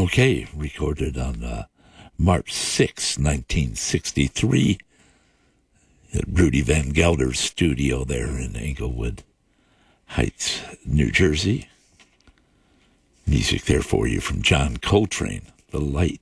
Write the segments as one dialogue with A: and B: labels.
A: Okay, recorded on March 6, 1963, at Rudy Van Gelder's studio there in Englewood Heights, New Jersey. Music there for you from John Coltrane, the late,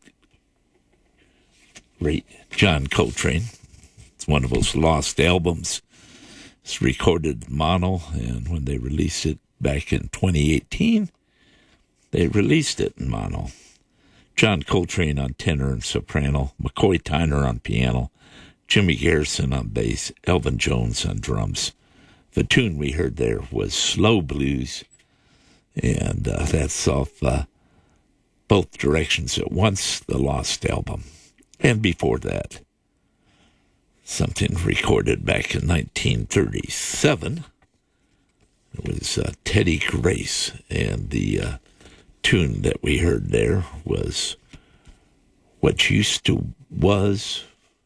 A: great John Coltrane. It's one of those lost albums. It's recorded mono, and when they released it back in 2018, they released it in mono. John Coltrane on tenor and soprano, McCoy Tyner on piano, Jimmy Garrison on bass, Elvin Jones on drums. The tune we heard there was Slow Blues, and that's off Both Directions at Once, the Lost album. And before that, something recorded back in 1937. It was Teddy Grace, and the tune that we heard there was What Used to Was,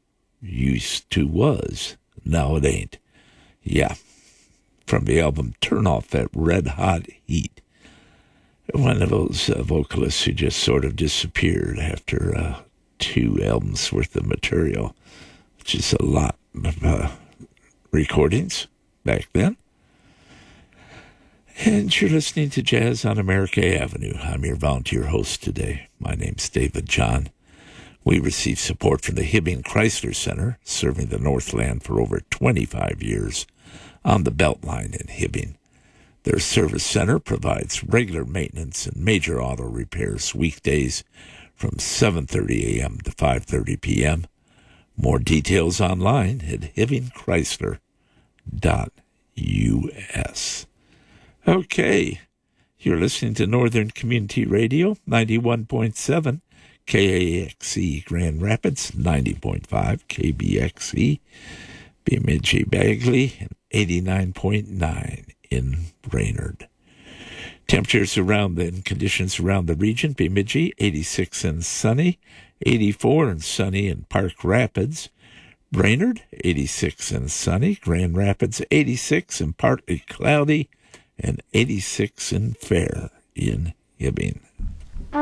A: Now It Ain't. Yeah, from the album Turn Off That Red Hot Heat. One of those vocalists who just sort of disappeared after 2 albums worth of material, which is a lot of recordings back then. And you're listening to Jazz on America Avenue. I'm your volunteer host today. My name's David John. We receive support from the Hibbing Chrysler Center, serving the Northland for over 25 years on the Beltline in Hibbing. Their service center provides regular maintenance and major auto repairs weekdays from 7:30 a.m. to 5:30 p.m. More details online at hibbingchrysler.us. Okay, you're listening to Northern Community Radio, 91.7 KAXE Grand Rapids, 90.5 KBXE Bemidji Bagley, and 89.9 in Brainerd. Temperatures around and conditions around the region: Bemidji, 86 and sunny, 84 and sunny in Park Rapids. Brainerd, 86 and sunny. Grand Rapids, 86 and partly cloudy, and 86 and fair in Hibbing.